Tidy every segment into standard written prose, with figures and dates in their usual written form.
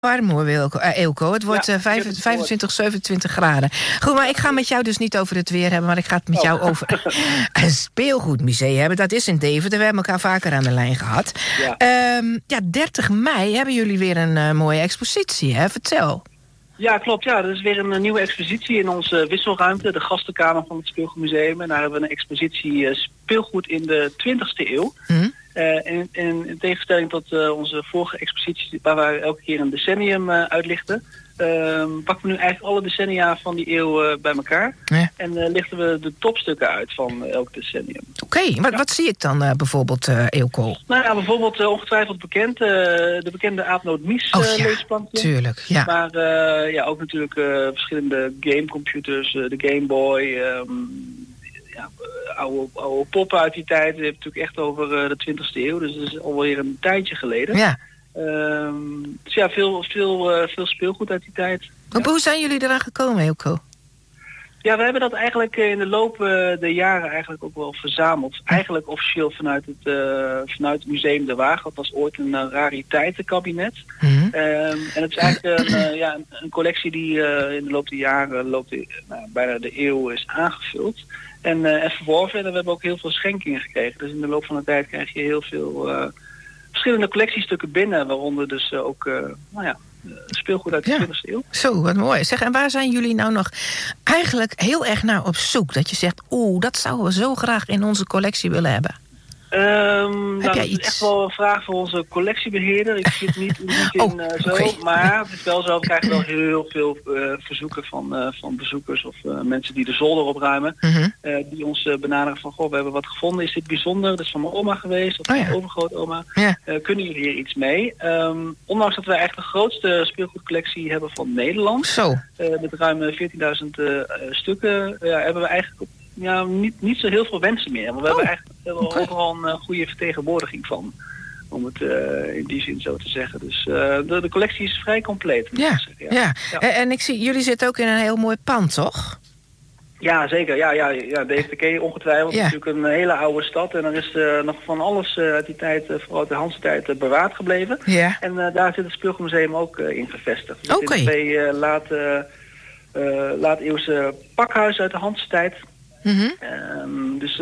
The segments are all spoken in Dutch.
Warm hoor, Eelco. Het wordt 25, 27 graden. Goed, maar ik ga met jou dus niet over het weer hebben, maar ik ga het met jou over een speelgoedmuseum hebben. Dat is in Deventer. We hebben elkaar vaker aan de lijn gehad. Ja, 30 mei hebben jullie weer een mooie expositie, hè? Vertel. Ja, klopt. Ja, er is weer een nieuwe expositie in onze wisselruimte, de gastenkamer van het Speelgoedmuseum. En daar hebben we een expositie speelgoed in de 20e eeuw. En in tegenstelling tot onze vorige exposities, waar we elke keer een decennium uitlichten, pakken we nu eigenlijk alle decennia van die eeuw bij elkaar. Ja. En lichten we de topstukken uit van elk decennium. Oké, wat zie ik dan bijvoorbeeld, Eelco? Nou ja, bijvoorbeeld ongetwijfeld bekend, de bekende aapnoot-mies leesplankje. Tuurlijk, ja. Maar ook natuurlijk verschillende gamecomputers, de Game Boy, oude poppen uit die tijd. Je hebt natuurlijk echt over de 20e eeuw, dus dat is alweer een tijdje geleden. Ja. Dus ja, veel speelgoed uit die tijd. Hoe zijn jullie eraan gekomen, Eelco? Ja, we hebben dat eigenlijk in de loop der jaren eigenlijk ook wel verzameld. Eigenlijk officieel vanuit het Museum de Waag. Dat was ooit een rariteitenkabinet. En het is eigenlijk een collectie die in de loop der jaren, bijna de eeuw is aangevuld. En verworven. En we hebben ook heel veel schenkingen gekregen. Dus in de loop van de tijd krijg je heel veel verschillende collectiestukken binnen. Waaronder dus ook speelgoed uit de 20e eeuw. Zo, wat mooi. Zeg, en waar zijn jullie nou nog eigenlijk heel erg naar op zoek? Dat je zegt, dat zouden we zo graag in onze collectie willen hebben. Dat is echt wel een vraag voor onze collectiebeheerder. Ik zit niet in maar het is wel zo, we krijgen wel heel veel verzoeken van bezoekers of mensen die de zolder opruimen. Die ons benaderen van, we hebben wat gevonden. Is dit bijzonder? Dat is van mijn oma geweest of van mijn overgrootoma. Kunnen jullie hier iets mee? Ondanks dat wij eigenlijk de grootste speelgoedcollectie hebben van Nederland. Zo. Met ruim 14.000 stukken hebben we eigenlijk niet zo heel veel wensen meer. Maar we hebben eigenlijk overal een goede vertegenwoordiging van. Om het in die zin zo te zeggen. Dus de collectie is vrij compleet. Ja. En ik zie, jullie zitten ook in een heel mooi pand, toch? Ja, zeker. Ja, DFTK ongetwijfeld. Het is natuurlijk een hele oude stad. En er is nog van alles uit die tijd, vooral uit de Hanse-tijd, bewaard gebleven. Ja. En daar zit het Speelgoedmuseum ook in gevestigd. Dus in twee laat-eeuwse pakhuizen uit de Hanse-tijd. Dus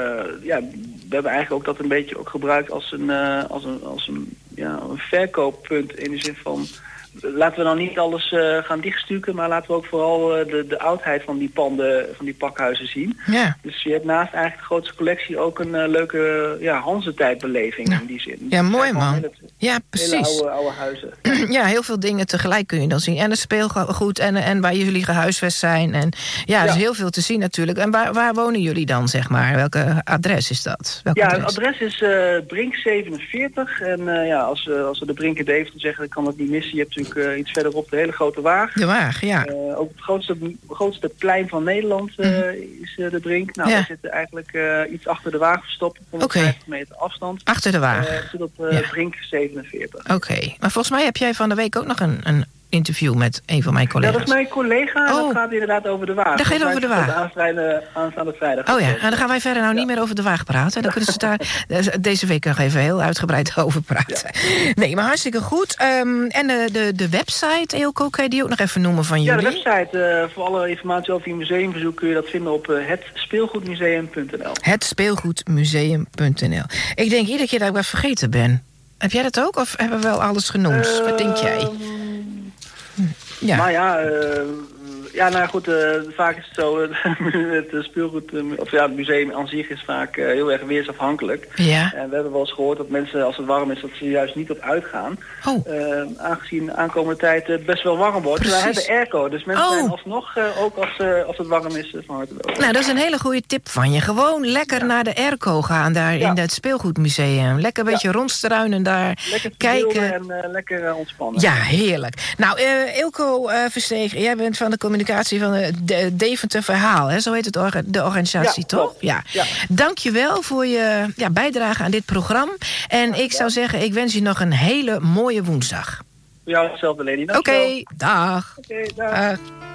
we hebben eigenlijk ook dat een beetje ook gebruikt als een verkooppunt in de zin van, laten we nou niet alles gaan dichtstukken, maar laten we ook vooral de oudheid van die panden, van die pakhuizen zien. Ja. Dus je hebt naast eigenlijk de grootste collectie ook een leuke Hanse-tijdbeleving in die zin. Ja, mooi man. Ja, precies. Hele oude huizen. Ja, heel veel dingen tegelijk kun je dan zien. En het speelgoed en waar jullie gehuisvest zijn. En er is heel veel te zien natuurlijk. En waar wonen jullie dan, zeg maar? Welke adres is dat? Het adres is Brink 47. En als we de Brink in Deventer zeggen, dan kan dat niet missen. Je hebt natuurlijk iets verderop de hele grote Waag. De Waag, ja. Ook het grootste plein van Nederland is de Brink. Nou, we zitten eigenlijk iets achter de Waag verstopt. 150 meter afstand. Achter de Waag. Zit op Brink 47. Oké. Maar volgens mij heb jij van de week ook nog een interview met een van mijn collega's. Ja, dat is mijn collega. Dat gaat inderdaad over de Waag. Dat gaat over de Waag. Aanstaande vrijdag. Oh ja, en dan gaan wij verder niet meer over de Waag praten. Dan kunnen ze daar deze week nog even heel uitgebreid over praten. Ja. Nee, maar hartstikke goed. En de website, Eelco, kan je die ook nog even noemen van jullie? Ja, de website. Voor alle informatie over je museumbezoek kun je dat vinden op hetspeelgoedmuseum.nl. Hetspeelgoedmuseum.nl. Ik denk iedere keer dat ik wat vergeten ben. Heb jij dat ook? Of hebben we wel alles genoemd? Wat denk jij? Ja. Maar goed, vaak is het zo, het speelgoed, het museum aan zich is vaak heel erg weersafhankelijk. Ja. En we hebben wel eens gehoord dat mensen, als het warm is, dat ze juist niet op uitgaan. Aangezien de aankomende tijd best wel warm wordt. Wij hebben airco, dus mensen zijn alsnog, ook als het warm is, van harte welkom. Nou, dat is een hele goede tip van je. Gewoon lekker naar de airco gaan daar in het speelgoedmuseum. Lekker een beetje rondstruinen daar. Lekker kijken en lekker ontspannen. Ja, heerlijk. Nou, Eelco Verstegen, jij bent van de communicatie van de Deventer Verhaal, hè? Zo heet het de organisatie, toch? Ja. Dank je wel voor je bijdrage aan dit programma. En ik zou zeggen, ik wens je nog een hele mooie woensdag. Ja, hetzelfde, Leni. Oké, dag. Oké, dag.